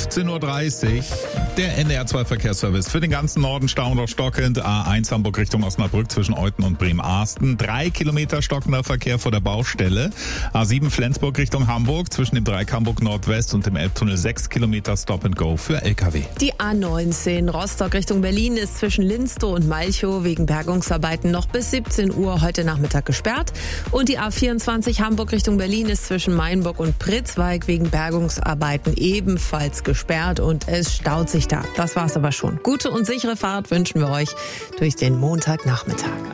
15.30 Uhr. Der NDR2-Verkehrsservice. Für den ganzen Norden Stau noch stockend. A1 Hamburg Richtung Osnabrück zwischen Euthen und Bremen-Arsten. 3 Kilometer stockender Verkehr vor der Baustelle. A7 Flensburg Richtung Hamburg zwischen dem Dreieck Hamburg Nordwest und dem Elbtunnel 6 Kilometer Stop and Go für LKW. Die A19 Rostock Richtung Berlin ist zwischen Linstow und Malchow wegen Bergungsarbeiten noch bis 17 Uhr heute Nachmittag gesperrt. Und die A24 Hamburg Richtung Berlin ist zwischen Mainburg und Pritzwalk wegen Bergungsarbeiten ebenfalls gesperrt und es staut sich da. Das war's aber schon. Gute und sichere Fahrt wünschen wir euch durch den Montagnachmittag.